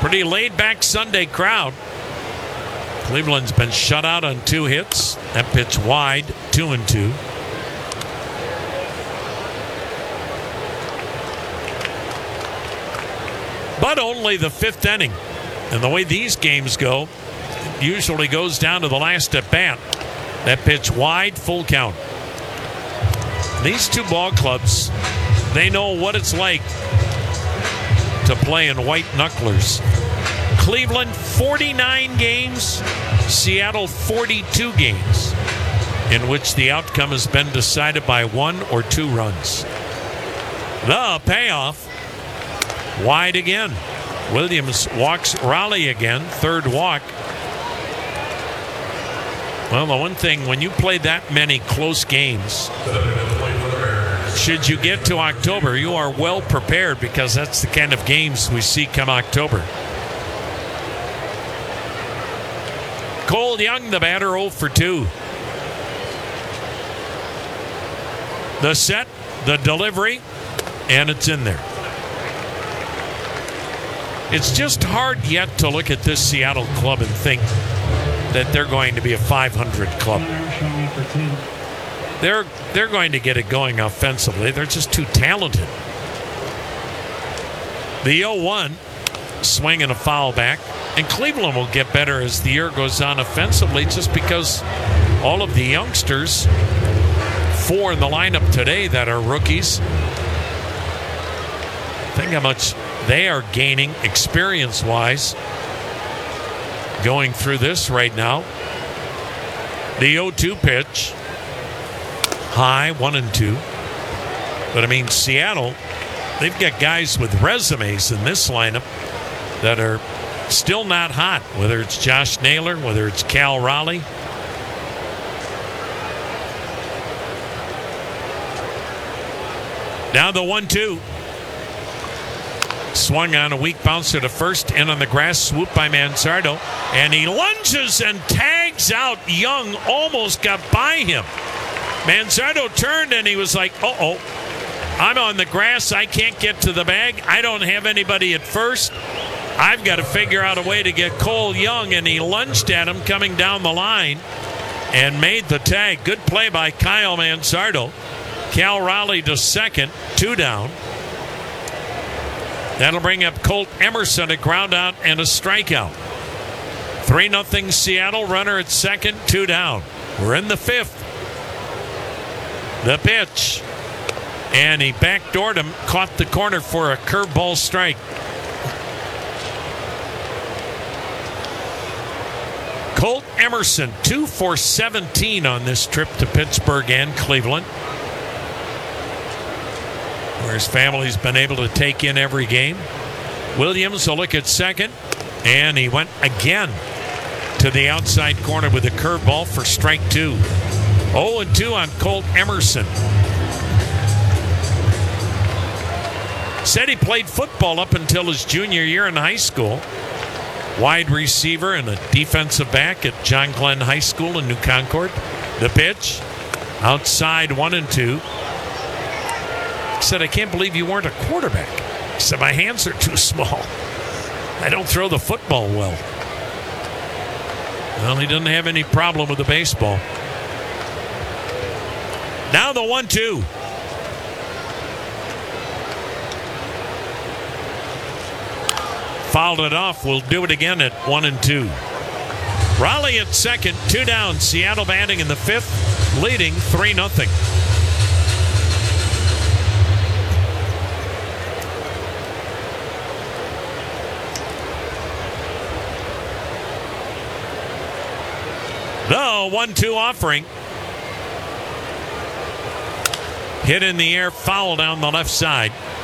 Pretty laid-back Sunday crowd. Cleveland's been shut out on 2 hits. That pitch wide, 2-2. But only the 5th inning. And the way these games go, it usually goes down to the last at bat. That pitch wide, full count. These two ball clubs, they know what it's like to play in white knucklers. Cleveland 49 games, Seattle 42 games, in which the outcome has been decided by 1 or 2 runs. The payoff, wide again. Williams walks Raleigh again, 3rd walk. Well, the one thing, when you play that many close games, should you get to October, you are well prepared, because that's the kind of games we see come October. Cole Young, the batter, 0 for 2. The set, the delivery, and it's in there. It's just hard yet to look at this Seattle club and think that they're going to be a 500 club. They're going to get it going offensively. They're just too talented. The 0-1, swing and a foul back. And Cleveland will get better as the year goes on offensively, just because all of the youngsters, 4 in the lineup today that are rookies, think how much they are gaining experience-wise going through this right now. The 0-2 pitch, high, 1-2. But I mean, Seattle, they've got guys with resumes in this lineup that are still not hot, whether it's Josh Naylor, whether it's Cal Raleigh. Now the 1-2. Swung on a weak bouncer to first, in on the grass, swoop by Manzardo, and he lunges and tags out Young. Almost got by him. Manzardo turned and he was like, uh-oh, I'm on the grass, I can't get to the bag, I don't have anybody at first, I've got to figure out a way to get Cole Young, and he lunged at him coming down the line and made the tag. Good play by Kyle Manzardo. Cal Raleigh to second, 2 down. That'll bring up Colt Emerson, a ground out and a strikeout. 3-0 Seattle, runner at second, 2 down. We're in the 5th. The pitch. And he backdoored him, caught the corner for a curveball strike. Colt Emerson, 2 for 17 on this trip to Pittsburgh and Cleveland, where his family's been able to take in every game. Williams will look at second, and he went again to the outside corner with a curveball for strike 2. 0-2 on Colt Emerson. Said he played football up until his junior year in high school. Wide receiver and a defensive back at John Glenn High School in New Concord. The pitch, outside, 1-2. He said, I can't believe you weren't a quarterback. He said, my hands are too small. I don't throw the football well. Well, he doesn't have any problem with the baseball. Now the 1-2. Fouled it off. We'll do it again at 1-2. Raleigh at second, 2 down. Seattle batting in the 5th, leading 3-0. The 1-2 offering. Hit in the air, foul down the left side.